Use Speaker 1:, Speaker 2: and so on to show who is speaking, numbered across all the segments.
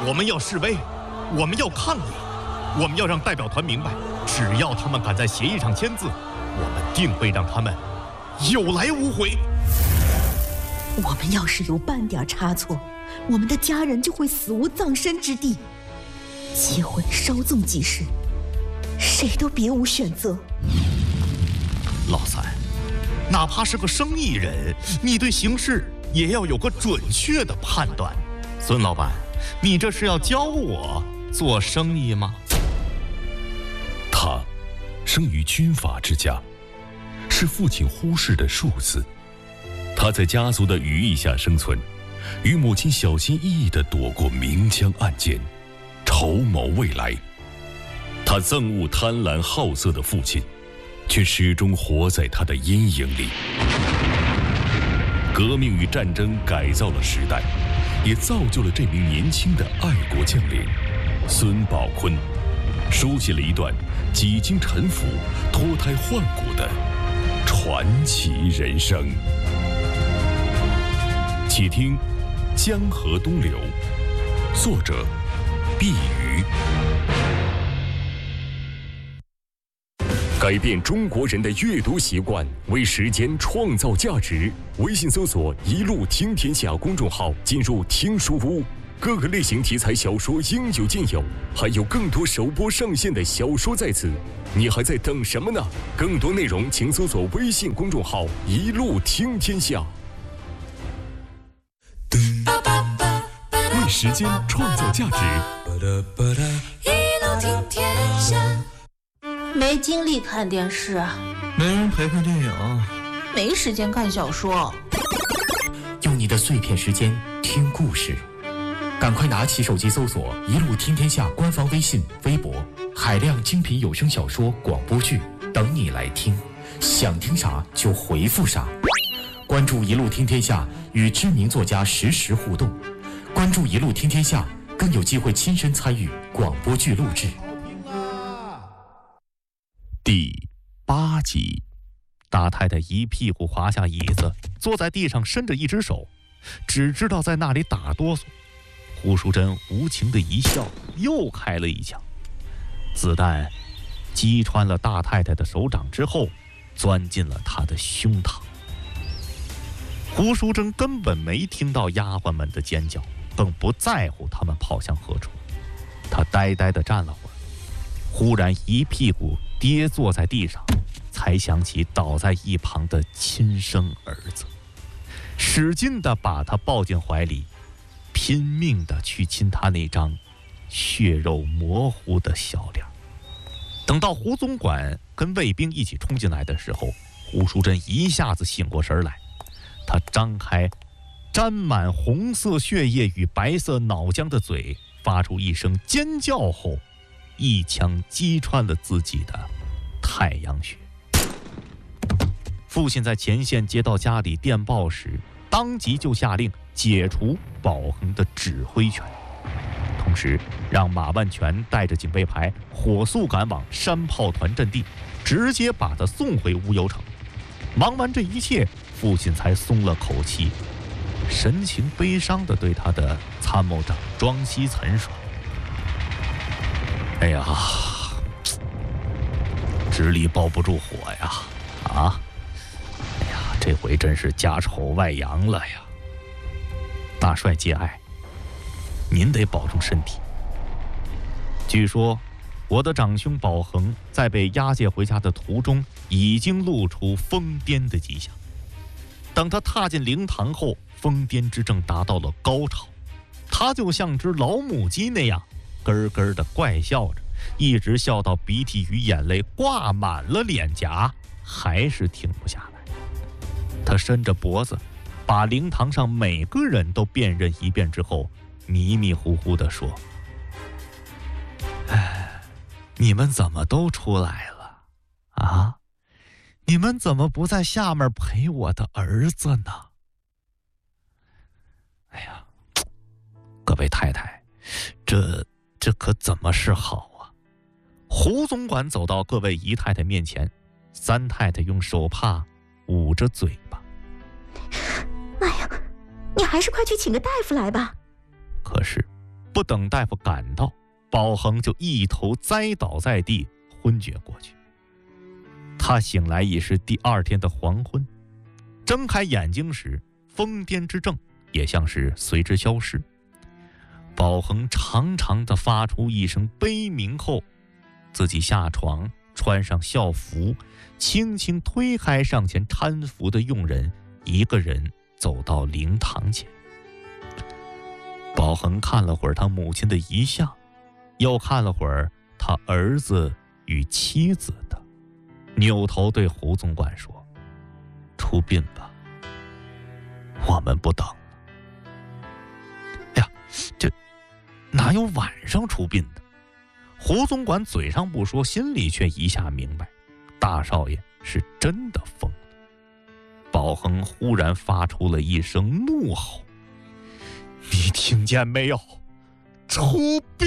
Speaker 1: 我们要示威，我们要抗议，我们要让代表团明白，只要他们敢在协议上签字，我们定会让他们有来无回。
Speaker 2: 我们要是有半点差错，我们的家人就会死无葬身之地。结婚稍纵即逝，谁都别无选择。
Speaker 1: 老三，哪怕是个生意人，你对形势也要有个准确的判断。孙老板，你这是要教我做生意吗？
Speaker 3: 他生于军阀之家，是父亲忽视的庶子。他在家族的羽翼下生存，与母亲小心翼翼地躲过明枪暗箭，筹谋未来。他憎恶贪婪好色的父亲，却始终活在他的阴影里。革命与战争改造了时代，也造就了这名年轻的爱国将领孙宝坤，书写了一段几经沉浮、脱胎换骨的传奇人生。且听《江河东流》，作者毕瑜。改变中国人的阅读习惯，为时间创造价值。微信搜索“一路听天下”公众号，进入听书屋，各个类型题材小说应有尽有，还有更多首播上线的小说在此，你还在等什么呢？更多内容请搜索微信公众号“一路听天下”。为时间创造价值，
Speaker 4: 一路听天下。
Speaker 5: 没精力看电视，
Speaker 6: 没人陪看电影，
Speaker 5: 没时间看小说，
Speaker 7: 用你的碎片时间听故事，赶快拿起手机搜索“一路听天下”官方微信、微博，海量精品有声小说、广播剧等你来听，想听啥就回复啥。关注“一路听天下”，与知名作家实时互动。关注“一路听天下”，更有机会亲身参与广播剧录制。
Speaker 1: 第8集，大太太一屁股滑下椅子，坐在地上，伸着一只手，只知道在那里打哆嗦。胡淑珍无情的一笑，又开了一枪，子弹击穿了大太太的手掌之后，钻进了她的胸膛。胡淑珍根本没听到丫鬟们的尖叫，更不在乎他们跑向何处。她呆呆地站了会儿，忽然一屁股跌坐在地上，才想起倒在一旁的亲生儿子，使劲地把他抱进怀里，拼命地去亲他那张血肉模糊的小脸。等到胡总管跟卫兵一起冲进来的时候，胡淑珍一下子醒过神来，他张开沾满红色血液与白色脑浆的嘴，发出一声尖叫后，一枪击穿了自己的太阳穴。父亲在前线接到家里电报时，当即就下令解除保恒的指挥权，同时让马万全带着警备排火速赶往山炮团阵地，直接把他送回乌有城。忙完这一切，父亲才松了口气，神情悲伤地对他的参谋长庄希岑说：“哎呀，纸里包不住火呀！啊，哎呀，这回真是家丑外扬了呀！大帅节哀，您得保重身体。据说我的长兄保恒在被押解回家的途中，已经露出疯癫的迹象。等他踏进灵堂后，疯癫之症达到了高潮，他就像只老母鸡那样，咯咯地怪笑着，一直笑到鼻涕与眼泪挂满了脸颊，还是停不下来。他伸着脖子，把灵堂上每个人都辨认一遍之后，迷迷糊糊地说：“哎，你们怎么都出来了啊？你们怎么不在下面陪我的儿子呢？哎呀，各位太太，这可怎么是好啊？”胡总管走到各位姨太太面前，三太太用手帕捂着嘴巴。
Speaker 2: 哎呀，你还是快去请个大夫来吧。
Speaker 1: 可是不不等大夫赶到，宝恒就一头栽倒在地，昏厥过去。他醒来已是第二天的黄昏，睁开眼睛时，疯癫之症也像是随之消失。宝恒长长的发出一声悲鸣后，自己下床，穿上校服，轻轻推开上前搀扶的佣人，一个人走到灵堂前。宝恒看了会儿他母亲的遗像，又看了会儿他儿子与妻子的，扭头对胡总管说：“出殡吧，我们不等了。”哎呀，这哪有晚上出殡的？胡总管嘴上不说，心里却一下明白，大少爷是真的疯了。宝恒忽然发出了一声怒吼：“你听见没有？出殡！”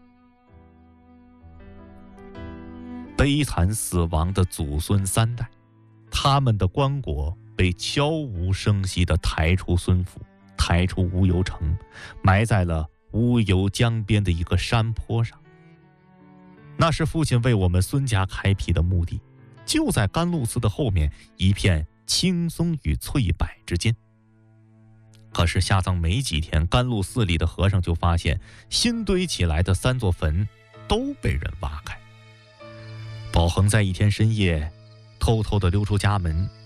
Speaker 1: 悲惨死亡的祖孙三代，他们的棺椁被悄无声息地抬出孙府，抬出乌油城，埋在了乌油江边的一个山坡上。那是父亲为我们孙家开辟的墓地，就在甘露寺的后面一片青松与翠柏之间。可是下葬没几天，甘露寺里的和尚就发现新堆起来的3座坟都被人挖开。宝恒在一天深夜偷偷地溜出家门，